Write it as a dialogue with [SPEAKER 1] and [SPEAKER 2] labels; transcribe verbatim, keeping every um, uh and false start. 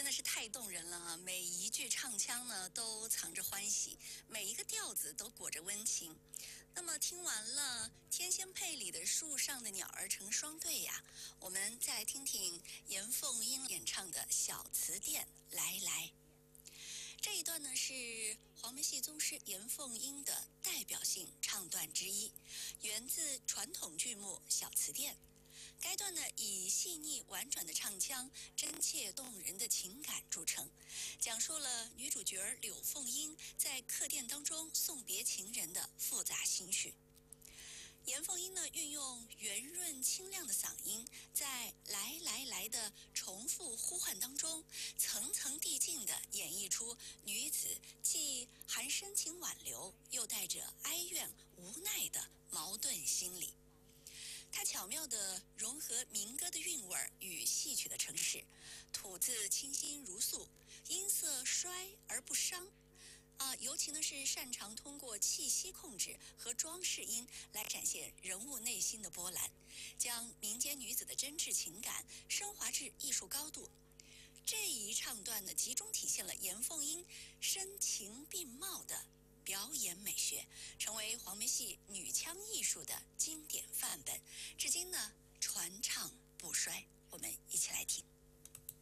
[SPEAKER 1] 的是太动人了啊！每一句唱腔呢都藏着欢喜，每一个调子都裹着温情。那么听完了《天仙配》里的树上的鸟儿成双对呀，我们再来听听严凤英演唱的《小词典来来》。这一段呢是黄梅戏宗师严凤英的代表性唱段之一，源自传统剧目《小词典》。该段呢以细腻婉转的唱腔、真切动人的情感著称，讲述了女主角柳凤英在客店当中送别情人的复杂心绪。严凤英呢运用圆润清亮的嗓音，在来来来的重复呼唤当中，层层递进地演绎出女子既含深情挽留，又带着哀怨无奈的矛盾心理。它巧妙地融合民歌的韵味与戏曲的程式，吐字清新如素，音色衰而不伤。啊，尤其呢是擅长通过气息控制和装饰音来展现人物内心的波澜，将民间女子的真挚情感升华至艺术高度。这一唱段呢，集中体现了严凤英声情并茂的表演美学，成为黄梅戏女腔艺术的经典范本，至今呢传唱不衰。我们一起来听。